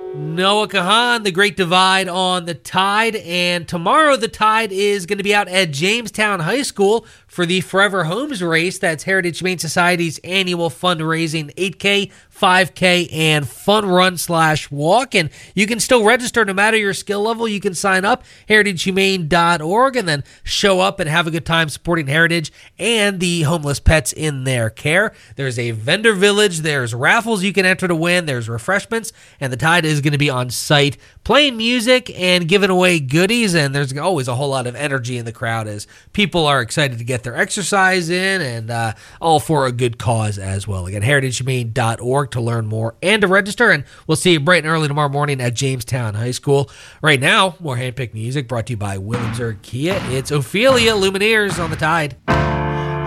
Noah Kahan, The Great Divide on the Tide, and tomorrow the Tide is going to be out at Jamestown High School for the Forever Homes Race. That's Heritage Humane Society's annual fundraising 8K, 5K, and fun run/walk. And you can still register no matter your skill level. You can sign up, heritagehumane.org, and then show up and have a good time supporting Heritage and the homeless pets in their care. There's a vendor village. There's raffles you can enter to win. There's refreshments, and the Tide is going to be on site playing music and giving away goodies. And there's always a whole lot of energy in the crowd as people are excited to get their exercise in, and all for a good cause as well. Again, heritagehumane.org to learn more and to register, and we'll see you bright and early tomorrow morning at Jamestown High School. Right now, more handpicked music brought to you by Williamsburg Kia. It's Ophelia Lumineers on the Tide.